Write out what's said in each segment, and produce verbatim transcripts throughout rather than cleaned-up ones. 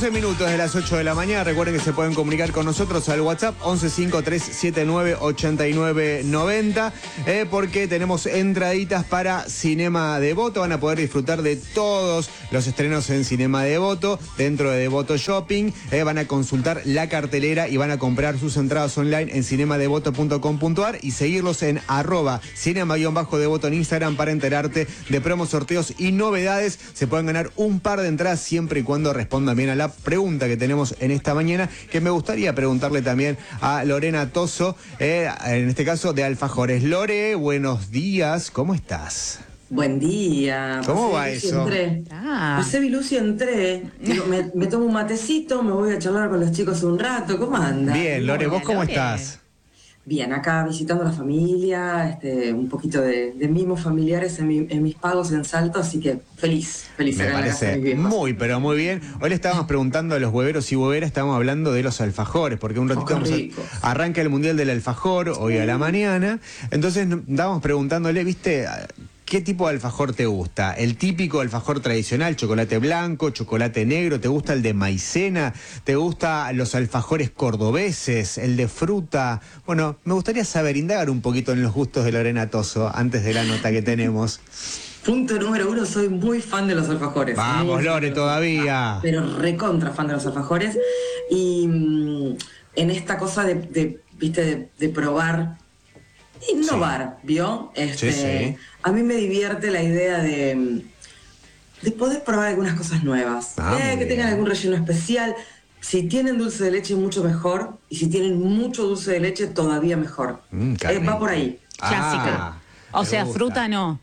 once minutos de las ocho de la mañana. Recuerden que se pueden comunicar con nosotros al WhatsApp once cincuenta y tres setenta y nueve ochenta y nueve noventa, eh, porque tenemos entraditas para Cinema Devoto. Van a poder disfrutar de todos los estrenos en Cinema Devoto, dentro de Devoto Shopping. Eh, van a consultar la cartelera y van a comprar sus entradas online en cinema devoto punto com punto ar y seguirlos en arroba cinema-devoto en Instagram para enterarte de promos, sorteos y novedades. Se pueden ganar un par de entradas siempre y cuando respondan bien a la pregunta que tenemos en esta mañana, que me gustaría preguntarle también a Lorena Toso, eh, en este caso de Alfajores. Lore, buenos días, ¿cómo estás? Buen día. ¿Cómo Pasé va Bilusi, eso? Entré. Ah. Pasé Bilusi, entré. Digo, me, me tomo un matecito, me voy a charlar con los chicos un rato. ¿Cómo andan? Bien, Lore, ¿vos cómo Lore. estás? Bien, acá visitando a la familia, este, un poquito de, de mimos familiares en, mi, en mis pagos en Salto, así que feliz, feliz Me acá en la casa de parece mis viejos. muy, pero muy bien. Hoy le estábamos preguntando a los hueveros y hueveras, estábamos hablando de los alfajores, porque un ratito Oh, vamos a- ricos. arranca el Mundial del Alfajor hoy a la mañana. Entonces n- estábamos preguntándole, ¿viste? ¿Qué tipo de alfajor te gusta? ¿El típico alfajor tradicional, chocolate blanco, chocolate negro? ¿Te gusta el de maicena? ¿Te gustan los alfajores cordobeses? ¿El de fruta? Bueno, me gustaría saber, indagar un poquito en los gustos de Lorena Toso antes de la nota que tenemos. Punto número uno, soy muy fan de los alfajores. Vamos, Muy fan Lore, de los todavía. alfajores, Pero recontra fan de los alfajores. Y mm, en esta cosa de, de, viste, de, de probar, innovar, ¿vio? Este, Sí, sí. A mí me divierte la idea de, de poder probar algunas cosas nuevas. Ah, Eh, muy que tengan bien. algún relleno especial. Si tienen dulce de leche, mucho mejor. Y si tienen mucho dulce de leche, todavía mejor. Mm, qué Eh, va rico. por ahí. Clásica. O me sea, gusta. fruta no.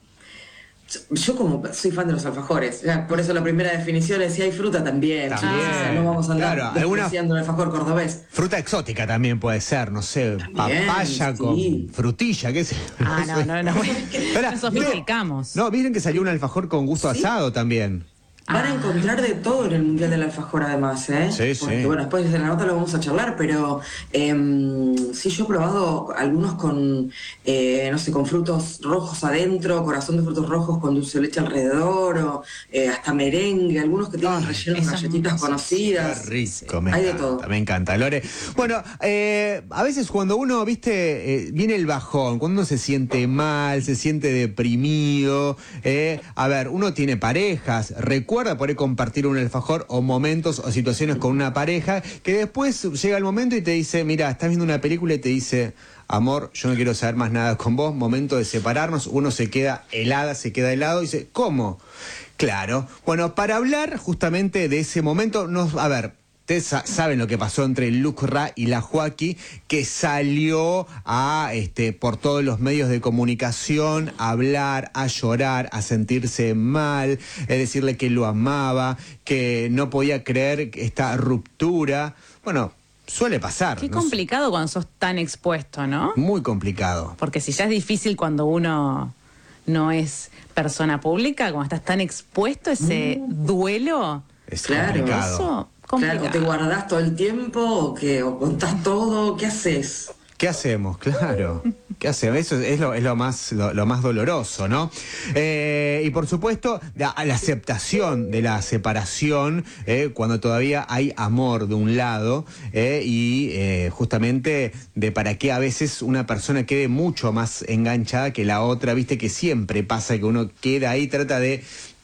Yo como soy fan de los alfajores, ya, por eso la primera definición es si hay fruta también. También, chicos, o sea, no vamos a andar claro, alguna- despreciando el alfajor cordobés. Fruta exótica también puede ser, no sé, También, papaya sí. con frutilla, qué sé. Ah, no, no, no. Espera, No sofisticamos. No, miren que salió un alfajor con gusto ¿Sí? asado también. Van a Ah. encontrar de todo en el Mundial del Alfajor además, ¿eh? Sí, Porque, sí. bueno, después de la nota lo vamos a charlar, pero em, sí, yo he probado algunos con, eh, no sé, con frutos rojos adentro, corazón de frutos rojos con dulce de leche alrededor, o eh, hasta merengue, algunos que tienen Ay, rellenos de eso galletitas no sé. conocidas. Qué rico, me Hay de encanta, todo. me encanta, Lore. Bueno, eh, a veces cuando uno, viste, eh, viene el bajón, cuando uno se siente mal, se siente deprimido, eh, a ver, uno tiene parejas, recuerda poder compartir un alfajor o momentos o situaciones con una pareja, que después llega el momento y te dice, mira, estás viendo una película y te dice, amor, yo no quiero saber más nada con vos, momento de separarnos, uno se queda helada, se queda helado y dice, ¿cómo? Claro. Bueno, para hablar justamente de ese momento, nos, a ver, ustedes sa- saben lo que pasó entre Lucra y la Joaquí, que salió a, este, por todos los medios de comunicación, a hablar, a llorar, a sentirse mal, es decirle que lo amaba, que no podía creer esta ruptura. Bueno, suele pasar. Qué ¿no? complicado cuando sos tan expuesto, ¿no? Muy complicado. Porque si ya es difícil cuando uno no es persona pública, cuando estás tan expuesto, ese duelo, Es Claro. complicado. eso, complicado. Claro, o te guardás todo el tiempo, o, que, o contás todo, ¿qué haces? ¿Qué hacemos? Claro. ¿Qué hacemos? Eso es, es lo, es lo más lo, lo más doloroso, ¿no? Eh, y por supuesto, la, la aceptación de la separación, eh, cuando todavía hay amor de un lado, eh, y eh, justamente de para qué a veces una persona quede mucho más enganchada que la otra, viste que siempre pasa que uno queda ahí, trata de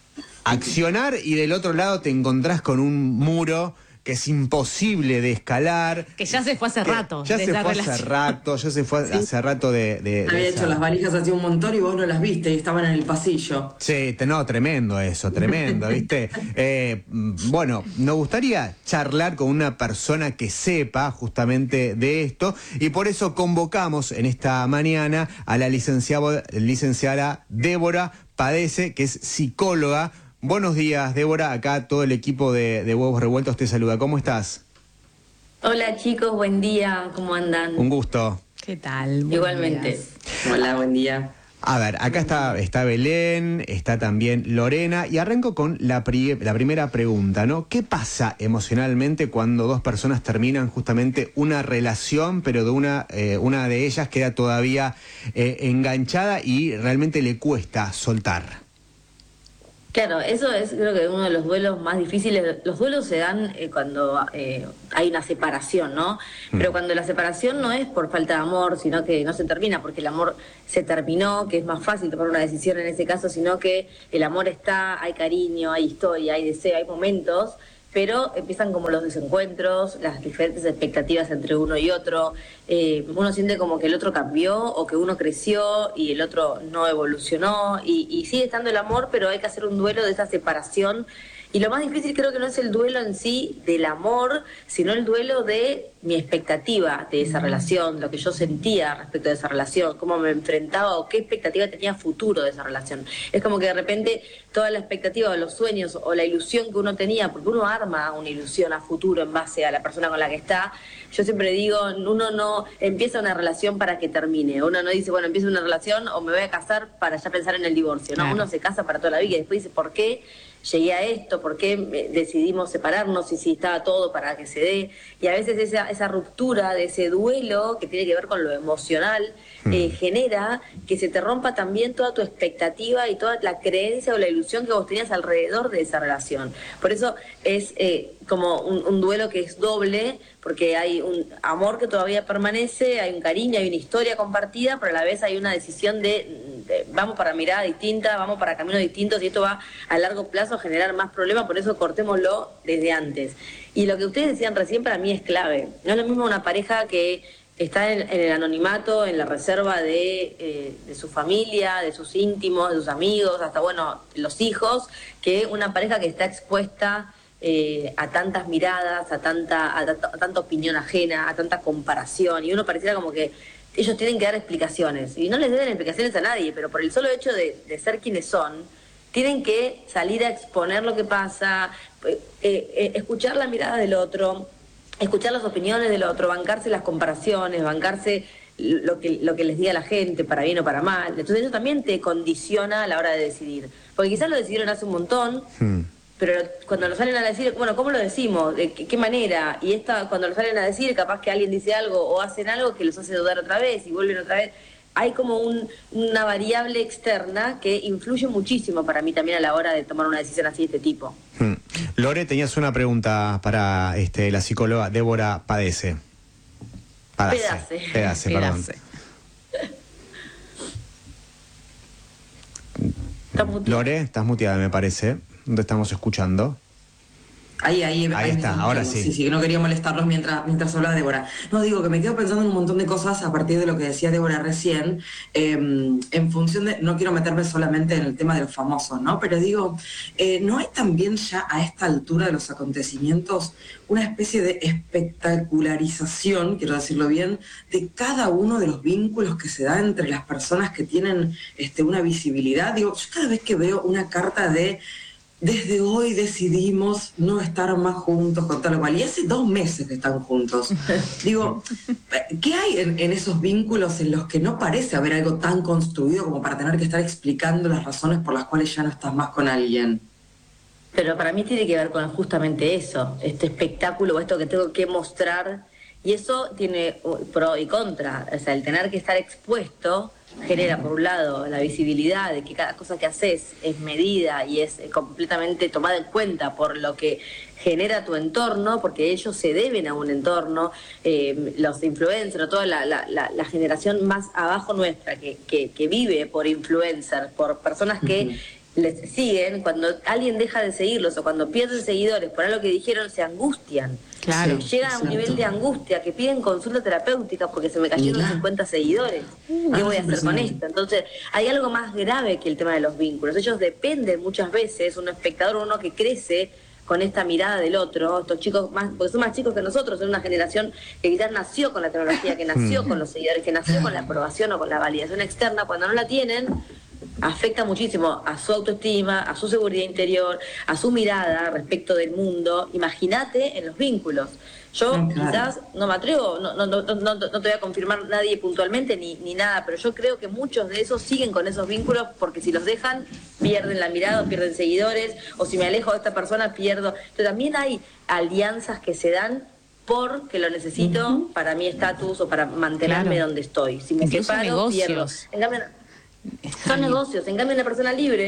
accionar y del otro lado te encontrás con un muro que es imposible de escalar. Que ya se fue hace que rato. Ya de se esa fue hace relación. rato, ya se fue hace rato de... de- de Había esa- hecho las valijas hace un montón y vos no las viste y estaban en el pasillo. Sí, te- no, tremendo eso, tremendo, ¿viste? Eh, mm, bueno, nos gustaría charlar con una persona que sepa justamente de esto y por eso convocamos en esta mañana a la licenciada, licenciada Débora Padece, que es psicóloga. Buenos días, Débora, acá todo el equipo de, de Huevos Revueltos te saluda. ¿Cómo estás? Hola chicos, buen día, ¿cómo andan? Un gusto. ¿Qué tal? Buenos Igualmente. días. Hola, buen día. A ver, acá está, está Belén, está también Lorena, y arranco con la, pri- la primera pregunta, ¿no? ¿Qué pasa emocionalmente cuando dos personas terminan justamente una relación, pero de una, eh, una de ellas queda todavía eh, enganchada y realmente le cuesta soltar? Claro, eso es creo que uno de los duelos más difíciles. Los duelos se dan eh, cuando eh, hay una separación, ¿no? Pero cuando la separación no es por falta de amor, sino que no se termina porque el amor se terminó, que es más fácil tomar una decisión en ese caso, sino que el amor está, hay cariño, hay historia, hay deseo, hay momentos, pero empiezan como los desencuentros, las diferentes expectativas entre uno y otro. Eh, uno siente como que el otro cambió o que uno creció y el otro no evolucionó y, y sigue estando el amor, pero hay que hacer un duelo de esa separación. Y lo más difícil creo que no es el duelo en sí del amor, sino el duelo de mi expectativa de esa relación, lo que yo sentía respecto de esa relación, cómo me enfrentaba o qué expectativa tenía futuro de esa relación. Es como que de repente toda la expectativa o los sueños o la ilusión que uno tenía, porque uno arma una ilusión a futuro en base a la persona con la que está. Yo siempre digo, uno no empieza una relación para que termine. Uno no dice, bueno, empiezo una relación o me voy a casar para ya pensar en el divorcio. No, claro. Uno se casa para toda la vida y después dice, ¿por qué llegué a esto? ¿Por qué decidimos separarnos? Y si estaba todo para que se dé. Y a veces esa, esa ruptura de ese duelo que tiene que ver con lo emocional eh, genera que se te rompa también toda tu expectativa y toda la creencia o la ilusión que vos tenías alrededor de esa relación. Por eso es eh, como un, un duelo que es doble, porque hay un amor que todavía permanece, hay un cariño, hay una historia compartida, pero a la vez hay una decisión de, de vamos para mirada distinta, vamos para caminos distintos y esto va a largo plazo a generar más problemas, por eso cortémoslo desde antes. Y lo que ustedes decían recién para mí es clave. No es lo mismo una pareja que está en, en el anonimato, en la reserva de, eh, de su familia, de sus íntimos, de sus amigos, hasta bueno, los hijos, que una pareja que está expuesta Eh, a tantas miradas, a tanta, a, a tanta opinión ajena, a tanta comparación, y uno pareciera como que ellos tienen que dar explicaciones, y no les den explicaciones a nadie, pero por el solo hecho de, de ser quienes son, tienen que salir a exponer lo que pasa, eh, eh, escuchar la mirada del otro, escuchar las opiniones del otro, bancarse las comparaciones, bancarse lo que, lo que les diga la gente, para bien o para mal. Entonces eso también te condiciona a la hora de decidir, porque quizás lo decidieron hace un montón, hmm. pero cuando lo salen a decir, bueno, ¿cómo lo decimos? ¿De qué, qué manera? Y esta, cuando lo salen a decir, capaz que alguien dice algo o hacen algo que los hace dudar otra vez y vuelven otra vez. Hay como un, una variable externa que influye muchísimo para mí también a la hora de tomar una decisión así de este tipo. Hmm. Lore, tenías una pregunta para este, la psicóloga Débora Padece. Padece. Pedace. Pedace, perdón. Pedace. Lore, estás muteada, me parece. ¿Dónde estamos escuchando? Ahí, ahí, ahí, ahí está, ahora sí. Sí, sí, no quería molestarlos mientras, mientras hablaba Débora. No, digo que me quedo pensando en un montón de cosas a partir de lo que decía Débora recién, eh, en función de, no quiero meterme solamente en el tema de los famosos, ¿no? Pero digo, eh, ¿no hay también ya a esta altura de los acontecimientos una especie de espectacularización, quiero decirlo bien, de cada uno de los vínculos que se da entre las personas que tienen este, una visibilidad? Digo, yo cada vez que veo una carta de desde hoy decidimos no estar más juntos con tal o cual, y hace dos meses que están juntos. Digo, ¿qué hay en, en esos vínculos en los que no parece haber algo tan construido como para tener que estar explicando las razones por las cuales ya no estás más con alguien? Pero para mí tiene que ver con justamente eso, este espectáculo, esto que tengo que mostrar, y eso tiene pro y contra. O sea, el tener que estar expuesto genera, por un lado, la visibilidad de que cada cosa que haces es medida y es completamente tomada en cuenta por lo que genera tu entorno, porque ellos se deben a un entorno, eh, los influencers, toda la, la, la, la generación más abajo nuestra que, que, que vive por influencers, por personas que uh-huh. les siguen. Cuando alguien deja de seguirlos o cuando pierden seguidores por algo que dijeron, se angustian. Claro, se llegan a un nivel de angustia que piden consulta terapéutica porque se me cayeron Mira. cincuenta seguidores. ¿Qué ah, voy a hacer con esto? Entonces, hay algo más grave que el tema de los vínculos. Ellos dependen muchas veces, un espectador, uno que crece con esta mirada del otro, estos chicos más, porque son más chicos que nosotros, son una generación que quizás nació con la tecnología, que nació con los seguidores, que nació con la aprobación o con la validación externa. Cuando no la tienen, afecta muchísimo a su autoestima, a su seguridad interior, a su mirada respecto del mundo. Imagínate en los vínculos. Yo oh, claro. quizás no me atrevo, no, no, no, no, no te voy a confirmar nadie puntualmente ni, ni nada, pero yo creo que muchos de esos siguen con esos vínculos porque si los dejan, pierden la mirada, pierden seguidores, o si me alejo de esta persona, pierdo. Pero también hay alianzas que se dan porque lo necesito uh-huh. para mi estatus o para mantenerme claro. donde estoy. Si me Incluso separo, negocios. pierdo. En cambio, son negocios. En cambio, una persona libre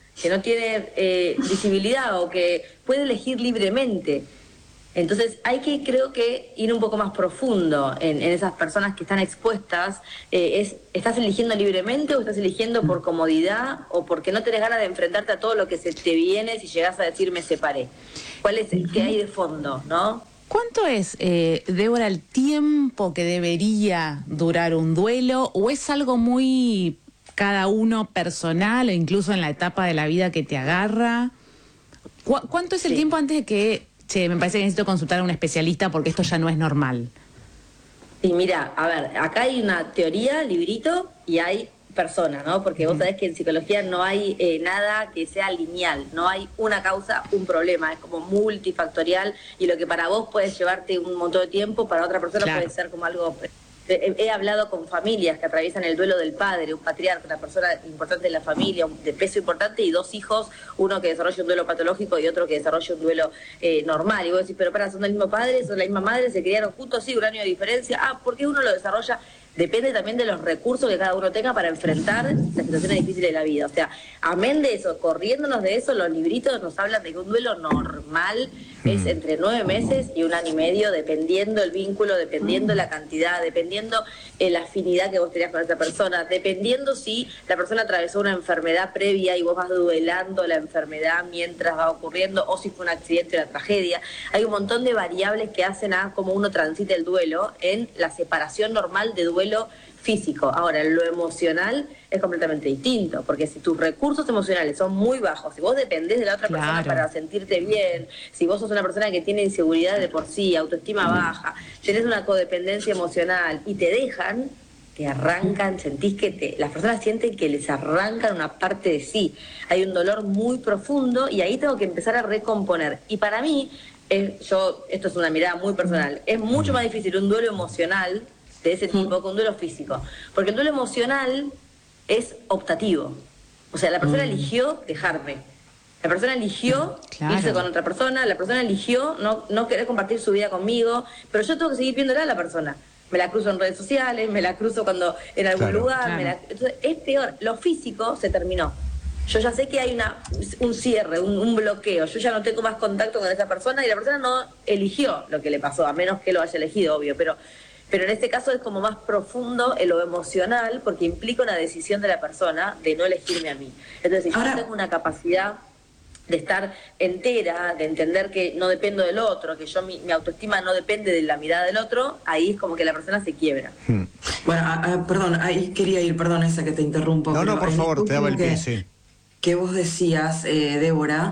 que no tiene eh, visibilidad o que puede elegir libremente. Entonces hay que, creo que, ir un poco más profundo en, en esas personas que están expuestas. Eh, es, ¿Estás eligiendo libremente o estás eligiendo por comodidad o porque no tenés ganas de enfrentarte a todo lo que se te viene si llegás a decir me separé? ¿Cuál es el que hay de fondo, no? ¿Cuánto es, eh, Débora, el tiempo que debería durar un duelo? ¿O es algo muy cada uno personal o incluso en la etapa de la vida que te agarra? ¿Cu- ¿Cuánto es el sí. tiempo antes de que, che, me parece que necesito consultar a un especialista porque esto ya no es normal? Y mira, a ver, acá hay una teoría, librito, y hay persona, ¿no? Porque vos sabés que en psicología no hay eh, nada que sea lineal, no hay una causa, un problema, es como multifactorial y lo que para vos puede llevarte un montón de tiempo, para otra persona claro. puede ser como algo... He, he hablado con familias que atraviesan el duelo del padre, un patriarca, una persona importante de la familia, de peso importante y dos hijos, uno que desarrolla un duelo patológico y otro que desarrolla un duelo eh, normal. Y vos decís, pero para, son del mismo padre, son la misma madre, se criaron juntos, sí, un año de diferencia. Ah, ¿por qué uno lo desarrolla? Depende también de los recursos que cada uno tenga para enfrentar las situaciones difíciles de la vida. O sea, amén de eso, corriéndonos de eso, los libritos nos hablan de que un duelo normal es entre nueve meses y un año y medio, dependiendo el vínculo, dependiendo la cantidad, dependiendo eh, la afinidad que vos tenías con esa persona, dependiendo si la persona atravesó una enfermedad previa y vos vas duelando la enfermedad mientras va ocurriendo, o si fue un accidente o una tragedia. Hay un montón de variables que hacen a cómo uno transita el duelo en la separación normal de duelo físico. Ahora, lo emocional es completamente distinto, porque si tus recursos emocionales son muy bajos, si vos dependés de la otra claro. persona para sentirte bien, si vos sos una persona que tiene inseguridad de por sí, autoestima baja, tenés una codependencia emocional y te dejan, te arrancan, sentís que te, las personas sienten que les arrancan una parte de sí. Hay un dolor muy profundo y ahí tengo que empezar a recomponer. Y para mí, es, yo esto es una mirada muy personal, es mucho más difícil un duelo emocional de ese tipo que un duelo físico, porque el duelo emocional es optativo, o sea, la persona mm. eligió dejarme, la persona eligió claro. irse con otra persona, la persona eligió no, no querer compartir su vida conmigo, pero yo tengo que seguir viéndola a la persona, me la cruzo en redes sociales, me la cruzo cuando en algún claro, lugar, claro. Me la, entonces es peor, lo físico se terminó. Yo ya sé que hay una un cierre, un, un bloqueo, yo ya no tengo más contacto con esa persona y la persona no eligió lo que le pasó, a menos que lo haya elegido, obvio, pero Pero en este caso es como más profundo en lo emocional porque implica una decisión de la persona de no elegirme a mí. Entonces, si Ahora, yo tengo una capacidad de estar entera, de entender que no dependo del otro, que yo mi, mi autoestima no depende de la mirada del otro, ahí es como que la persona se quiebra. Hmm. Bueno, a, a, perdón, ahí quería ir, perdón esa que te interrumpo. No, no, por favor, te daba el pie, que, sí. Que vos decías, eh, Débora,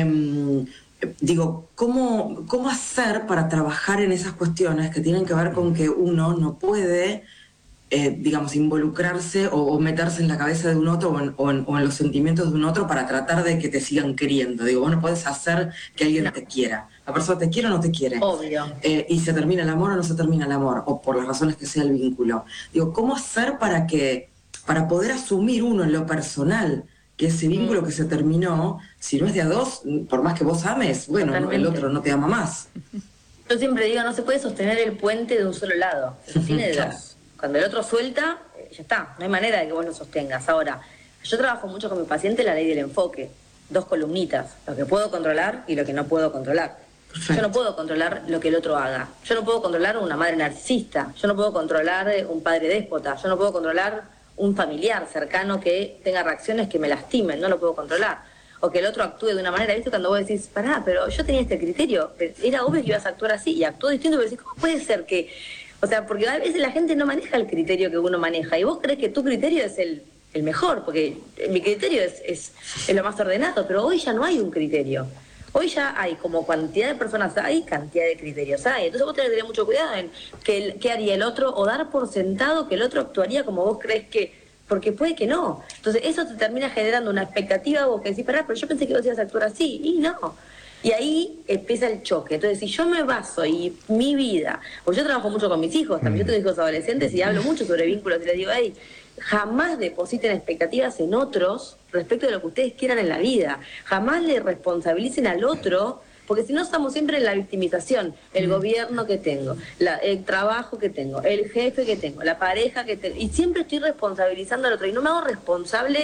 eh, digo, ¿cómo, ¿cómo hacer para trabajar en esas cuestiones que tienen que ver con que uno no puede, eh, digamos, involucrarse o, o meterse en la cabeza de un otro o en, o, en, o en los sentimientos de un otro para tratar de que te sigan queriendo? Digo, vos no podés hacer que alguien no. te quiera. La persona te quiere o no te quiere. Obvio. Eh, y se termina el amor o no se termina el amor, o por las razones que sea el vínculo. Digo, ¿cómo hacer para que, para poder asumir uno en lo personal que ese vínculo que se terminó, si no es de a dos, por más que vos ames, bueno, no, el otro no te ama más? Yo siempre digo, no se puede sostener el puente de un solo lado, se sostiene de claro. dos. Cuando el otro suelta, ya está, no hay manera de que vos lo sostengas. Ahora, yo trabajo mucho con mi paciente la ley del enfoque, dos columnitas, lo que puedo controlar y lo que no puedo controlar. Perfecto. Yo no puedo controlar lo que el otro haga, yo no puedo controlar una madre narcisista, yo no puedo controlar un padre déspota, yo no puedo controlar un familiar cercano que tenga reacciones que me lastimen, no lo puedo controlar. O que el otro actúe de una manera, ¿viste? Cuando vos decís, pará, pero yo tenía este criterio, era obvio que ibas a actuar así, y actuó distinto, pero decís, ¿cómo puede ser que...? O sea, porque a veces la gente no maneja el criterio que uno maneja, y vos crees que tu criterio es el, el mejor, porque mi criterio es, es, es lo más ordenado, pero hoy ya no hay un criterio. Hoy ya hay, como cantidad de personas hay, cantidad de criterios hay. Entonces vos tenés que tener mucho cuidado en qué, qué haría el otro, o dar por sentado que el otro actuaría como vos crees que... Porque puede que no. Entonces eso te termina generando una expectativa, vos que decís, pará, pero yo pensé que vos ibas a actuar así, y no. Y ahí empieza el choque. Entonces, si yo me baso y mi vida... Porque yo trabajo mucho con mis hijos, también yo tengo hijos adolescentes y hablo mucho sobre vínculos y les digo, hey, jamás depositen expectativas en otros respecto de lo que ustedes quieran en la vida. Jamás le responsabilicen al otro, porque si no estamos siempre en la victimización. El gobierno que tengo, la, el trabajo que tengo, el jefe que tengo, la pareja que tengo. Y siempre estoy responsabilizando al otro. Y no me hago responsable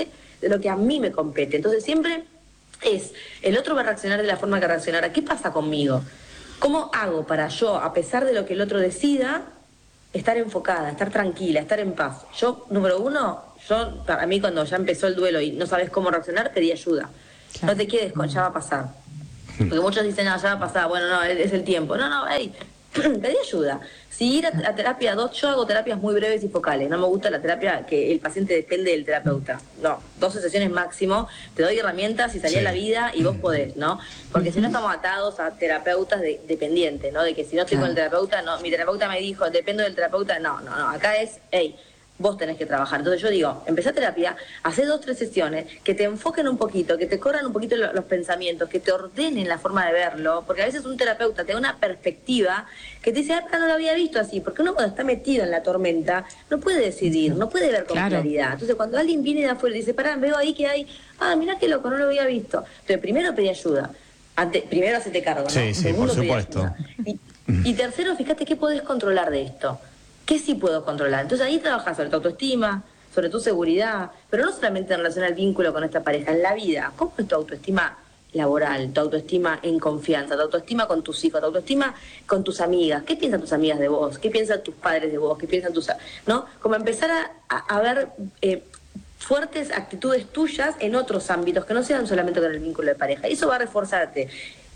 de lo que a mí me compete. Entonces siempre es, el otro va a reaccionar de la forma que reaccionará. ¿Qué pasa conmigo? ¿Cómo hago para yo, a pesar de lo que el otro decida, estar enfocada, estar tranquila, estar en paz? Yo, número uno, yo, para mí cuando ya empezó el duelo y no sabes cómo reaccionar, pedí ayuda. Claro. No te quedes con, ya va a pasar. Porque muchos dicen, no, ya va a pasar, bueno, no, es el tiempo. No, no, hey, pedí ayuda. Si ir a, a terapia, dos, yo hago terapias muy breves y focales. No me gusta la terapia que el paciente depende del terapeuta. No, dos sesiones máximo, te doy herramientas y salí sí. a la vida y vos podés, ¿no? Porque si no estamos atados a terapeutas de, dependientes, ¿no? De que si no estoy con el terapeuta, no, mi terapeuta me dijo, dependo del terapeuta, no, no, no, acá es, hey, vos tenés que trabajar. Entonces yo digo, empezá terapia, hacé dos, tres sesiones, que te enfoquen un poquito, que te corran un poquito los, los pensamientos, que te ordenen la forma de verlo, porque a veces un terapeuta te da una perspectiva que te dice, ah, no lo había visto así, porque uno cuando está metido en la tormenta no puede decidir, no puede ver con claro. claridad. Entonces cuando alguien viene de afuera y dice, pará, veo ahí que hay, ah, mirá qué loco, no lo había visto. Entonces primero pedí ayuda, Ante, primero hacete cargo, ¿no? Sí, sí, Segundo, por supuesto. Y, y tercero, fíjate qué podés controlar de esto. ¿Qué sí puedo controlar? Entonces ahí trabajas sobre tu autoestima, sobre tu seguridad, pero no solamente en relación al vínculo con esta pareja, en la vida. ¿Cómo es tu autoestima laboral, tu autoestima en confianza, tu autoestima con tus hijos, tu autoestima con tus amigas? ¿Qué piensan tus amigas de vos? ¿Qué piensan tus padres de vos? ¿Qué piensan tus...? ¿No? Como empezar a, a, a ver eh, fuertes actitudes tuyas en otros ámbitos que no sean solamente con el vínculo de pareja. Y eso va a reforzarte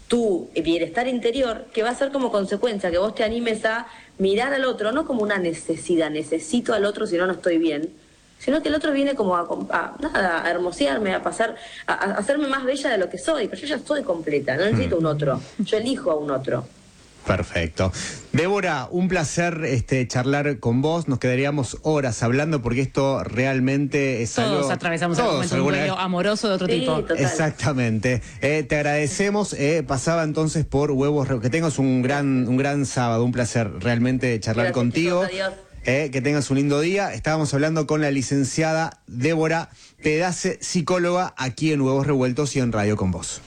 tu bienestar interior, que va a ser como consecuencia que vos te animes a mirar al otro, no como una necesidad, necesito al otro si no, no estoy bien, sino que el otro viene como a, a nada, a hermosearme, a pasar, a, a hacerme más bella de lo que soy, pero yo ya soy completa, no necesito mm. un otro, yo elijo a un otro. Perfecto. Débora, un placer este, charlar con vos. Nos quedaríamos horas hablando porque esto realmente es todos algo... Todos atravesamos algún momento, un duelo amoroso de otro sí, tipo. Total. Exactamente. Eh, te agradecemos. Eh, pasaba entonces por Huevos... Que tengas un gran, un gran sábado. Un placer realmente charlar Gracias, contigo. Chicos, eh, que tengas un lindo día. Estábamos hablando con la licenciada Débora Pedace, psicóloga, aquí en Huevos Revueltos y en Radio con Vos.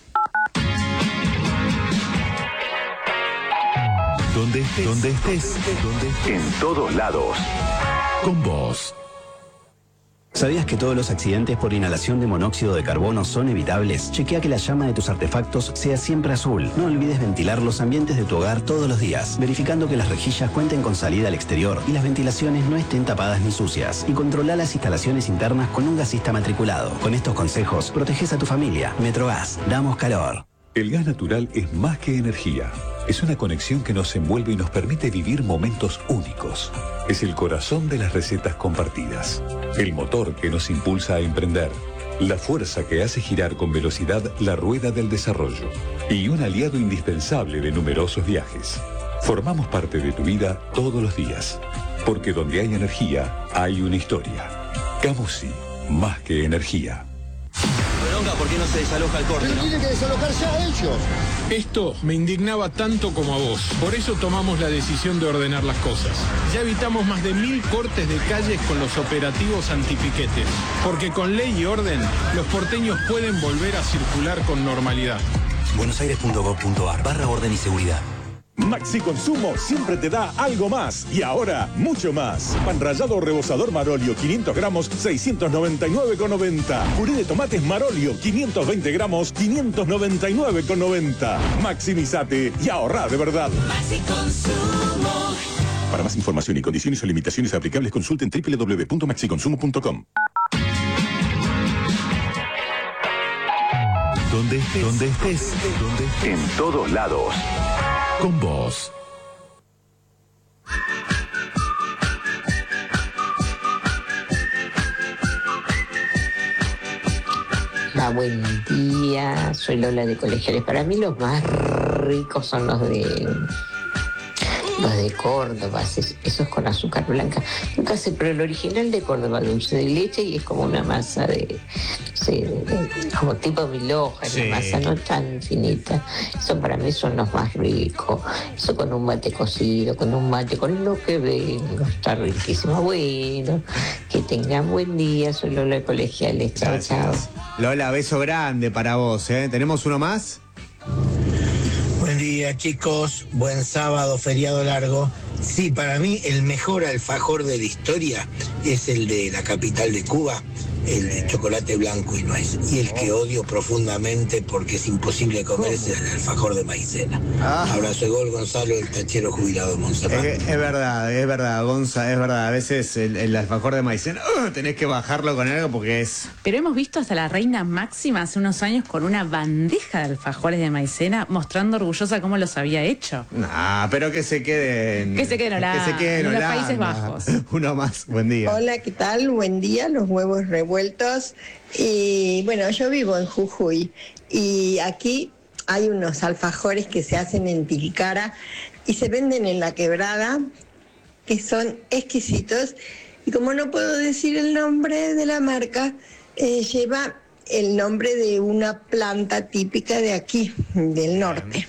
Donde estés, donde estés, donde estés, en todos lados, con vos. ¿Sabías que todos los accidentes por inhalación de monóxido de carbono son evitables? Chequea que la llama de tus artefactos sea siempre azul. No olvides ventilar los ambientes de tu hogar todos los días, verificando que las rejillas cuenten con salida al exterior y las ventilaciones no estén tapadas ni sucias. Y controla las instalaciones internas con un gasista matriculado. Con estos consejos, proteges a tu familia. Metrogas, damos calor. El gas natural es más que energía. Es una conexión que nos envuelve y nos permite vivir momentos únicos. Es el corazón de las recetas compartidas. El motor que nos impulsa a emprender. La fuerza que hace girar con velocidad la rueda del desarrollo. Y un aliado indispensable de numerosos viajes. Formamos parte de tu vida todos los días. Porque donde hay energía, hay una historia. Camusi, más que energía. ¿Por qué no se desaloja el corte? Pero tiene que desalojarse a ellos. Esto me indignaba tanto como a vos. Por eso tomamos la decisión de ordenar las cosas. Ya evitamos más de mil cortes de calles con los operativos antipiquetes. Porque con ley y orden, los porteños pueden volver a circular con normalidad. buenosaires.gov.ar barra orden y seguridad. Maxi Consumo siempre te da algo más y ahora mucho más. Pan rallado rebozador Marolio quinientos gramos seiscientos noventa y nueve con noventa. Puré de tomates Marolio quinientos veinte gramos quinientos noventa y nueve con noventa. Maximizate y ahorrá de verdad. Maxi Consumo. Para más información y condiciones o limitaciones aplicables consulten doble u doble u doble u punto maxi consumo punto com. Donde estés, donde estés, donde estés, en todos lados. Con vos. Ah, buen día, soy Lola de Colegiales. Para mí los más ricos son los de los de Córdoba, esos con azúcar blanca. Nunca sé, pero el original de Córdoba, dulce de leche, y es como una masa de, sí, de, de como tipo milhoja, sí. Una masa no tan finita. Eso para mí son los más ricos. Eso con un mate cocido, con un mate, con lo que venga, está riquísimo. Bueno, que tengan buen día, soy Lola de Colegiales. Chao, chao. Lola, beso grande para vos, ¿eh? ¿Tenemos uno más? Buen día, chicos. Buen sábado, feriado largo. Sí, para mí el mejor alfajor de la historia es el de la capital de Cuba, el de chocolate blanco y nuez. Y el que odio profundamente porque es imposible comer es el alfajor de maicena. Ah. Abrazo de gol, Gonzalo, el tachero jubilado de Montserrat. Es, es verdad, es verdad, Gonza, es verdad. A veces el, el alfajor de maicena, uh, tenés que bajarlo con algo porque es... Pero hemos visto hasta la reina Máxima hace unos años con una bandeja de alfajores de maicena, mostrando orgullosa cómo los había hecho. Nah, pero que se queden... Que se queden Holanda, que se queden en los Holanda. Países Bajos. Uno más, buen día. Hola, ¿qué tal? Buen día, los huevos revueltos. Y bueno, yo vivo en Jujuy y aquí hay unos alfajores que se hacen en Tilcara y se venden en La Quebrada, que son exquisitos. Y como no puedo decir el nombre de la marca, eh, lleva el nombre de una planta típica de aquí, del norte.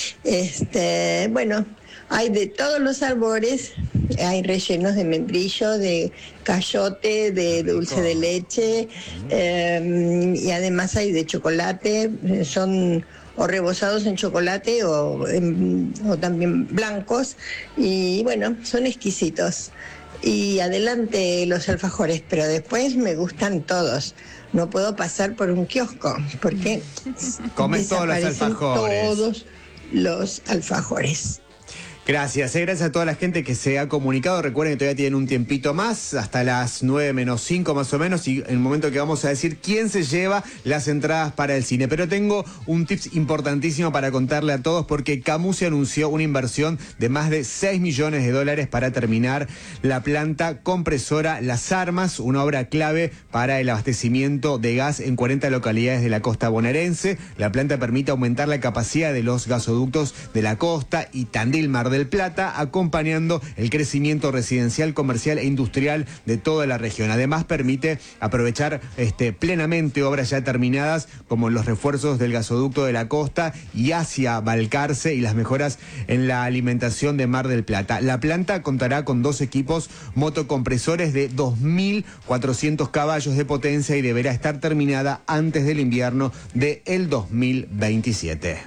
Este, bueno, hay de todos los sabores, hay rellenos de membrillo, de cayote, de dulce de leche, eh, y además hay de chocolate, son o rebozados en chocolate o, en, o también blancos, y bueno, son exquisitos. Y adelante los alfajores, pero después me gustan todos. No puedo pasar por un kiosco porque comes todos los alfajores. Todos los alfajores. Gracias, eh, gracias a toda la gente que se ha comunicado. Recuerden que todavía tienen un tiempito más, hasta las nueve menos cinco más o menos, y en el momento que vamos a decir quién se lleva las entradas para el cine. Pero tengo un tips importantísimo para contarle a todos, porque Camusi anunció una inversión de más de seis millones de dólares para terminar la planta compresora Las Armas, una obra clave para el abastecimiento de gas en cuarenta localidades de la costa bonaerense. La planta permite aumentar la capacidad de los gasoductos de la costa y Tandil Mar del Plata, acompañando el crecimiento residencial, comercial e industrial de toda la región. Además, permite aprovechar este, plenamente obras ya terminadas, como los refuerzos del gasoducto de la costa y hacia Balcarce, y las mejoras en la alimentación de Mar del Plata. La planta contará con dos equipos motocompresores de dos mil cuatrocientos caballos de potencia y deberá estar terminada antes del invierno del dos mil veintisiete.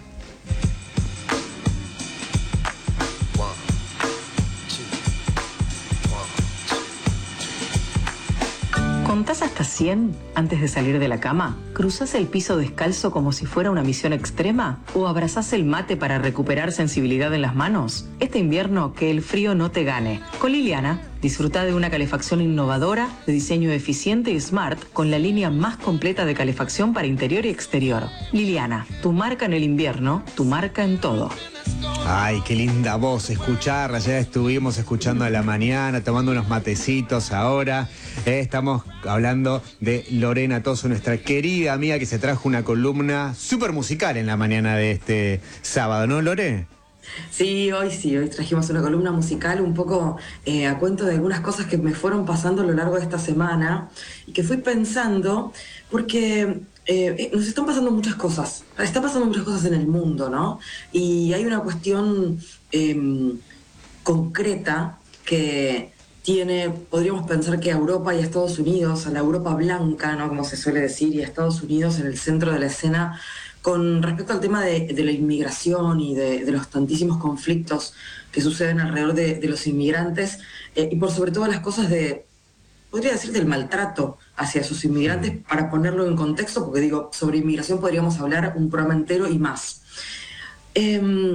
¿Contás hasta cien antes de salir de la cama? ¿Cruzás el piso descalzo como si fuera una misión extrema? ¿O abrazás el mate para recuperar sensibilidad en las manos? Este invierno, que el frío no te gane. Con Liliana, disfruta de una calefacción innovadora, de diseño eficiente y smart, con la línea más completa de calefacción para interior y exterior. Liliana, tu marca en el invierno, tu marca en todo. Ay, qué linda voz escucharla. Ya estuvimos escuchando a la mañana, tomando unos matecitos ahora. Eh, estamos hablando de Lorena Toso, nuestra querida amiga que se trajo una columna súper musical en la mañana de este sábado, ¿no, Lore? Sí, hoy sí, hoy trajimos una columna musical un poco eh, a cuento de algunas cosas que me fueron pasando a lo largo de esta semana y que fui pensando porque eh, nos están pasando muchas cosas, están pasando muchas cosas en el mundo, ¿no? Y hay una cuestión eh, concreta que tiene, podríamos pensar que a Europa y a Estados Unidos, a la Europa blanca, ¿no? Como se suele decir, y a Estados Unidos en el centro de la escena, con respecto al tema de, de la inmigración y de, de los tantísimos conflictos que suceden alrededor de, de los inmigrantes, eh, y por sobre todo las cosas de, podría decir, del maltrato hacia sus inmigrantes, para ponerlo en contexto, porque digo, sobre inmigración podríamos hablar un programa entero y más. Eh,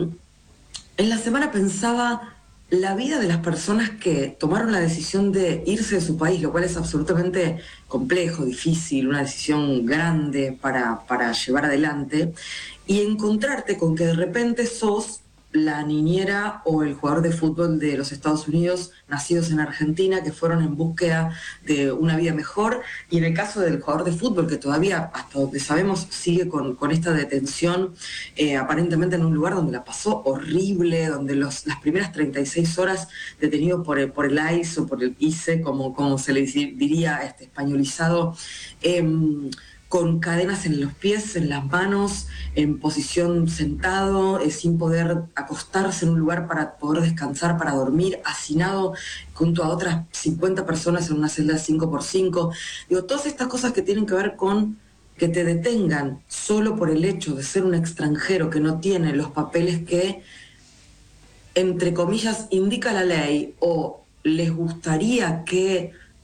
en la semana pensaba la vida de las personas que tomaron la decisión de irse de su país, lo cual es absolutamente complejo, difícil, una decisión grande para, para llevar adelante, y encontrarte con que de repente sos la niñera o el jugador de fútbol de los Estados Unidos, nacidos en Argentina, que fueron en búsqueda de una vida mejor, y en el caso del jugador de fútbol, que todavía, hasta donde sabemos, sigue con, con esta detención, eh, aparentemente en un lugar donde la pasó horrible, donde los, las primeras treinta y seis horas detenido por el, por el I C E o por el I C E, como, como se le diría este, españolizado, eh, con cadenas en los pies, en las manos, en posición sentado, eh, sin poder acostarse en un lugar para poder descansar, para dormir, hacinado junto a otras cincuenta personas en una celda cinco por cinco. Digo, todas estas cosas que tienen que ver con que te detengan solo por el hecho de ser un extranjero que no tiene los papeles que, entre comillas, indica la ley, o les gustaría que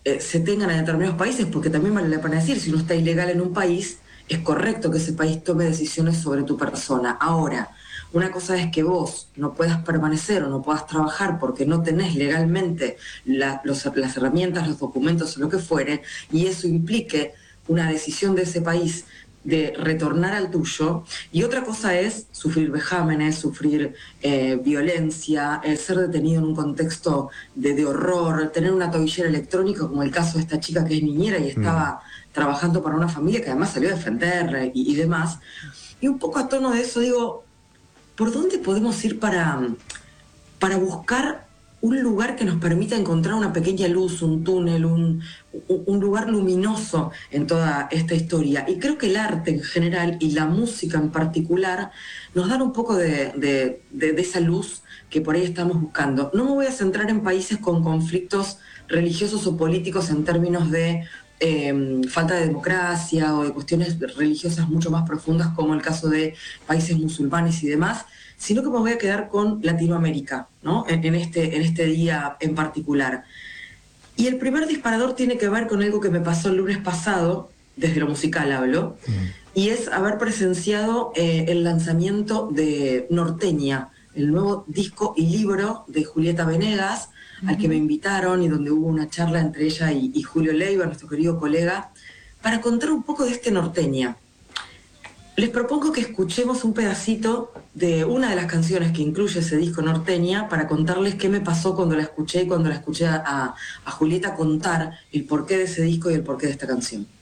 eh, se tengan en determinados países, porque también vale la pena decir, si uno está ilegal en un país, es correcto que ese país tome decisiones sobre tu persona. Ahora, una cosa es que vos no puedas permanecer o no puedas trabajar porque no tenés legalmente la, los, las herramientas, los documentos o lo que fuere, y eso implique una decisión de ese país de retornar al tuyo, y otra cosa es sufrir vejámenes, sufrir eh, violencia, el ser detenido en un contexto de, de horror, tener una tobillera electrónica, como el caso de esta chica que es niñera y estaba mm. trabajando para una familia que además salió a defender y, y demás. Y un poco a tono de eso digo, ¿por dónde podemos ir para, para buscar un lugar que nos permita encontrar una pequeña luz, un túnel, un, un lugar luminoso en toda esta historia? Y creo que el arte en general y la música en particular nos dan un poco de, de, de, de esa luz que por ahí estamos buscando. No me voy a centrar en países con conflictos religiosos o políticos en términos de eh, falta de democracia o de cuestiones religiosas mucho más profundas, como el caso de países musulmanes y demás, sino que me voy a quedar con Latinoamérica, ¿no? En, en, este, en este día en particular. Y el primer disparador tiene que ver con algo que me pasó el lunes pasado, desde lo musical hablo, mm. y es haber presenciado eh, el lanzamiento de Norteña, el nuevo disco y libro de Julieta Venegas, mm. al que me invitaron y donde hubo una charla entre ella y, y Julio Leiva, nuestro querido colega, para contar un poco de este Norteña. Les propongo que escuchemos un pedacito de una de las canciones que incluye ese disco Norteña para contarles qué me pasó cuando la escuché y cuando la escuché a, a Julieta contar el porqué de ese disco y el porqué de esta canción.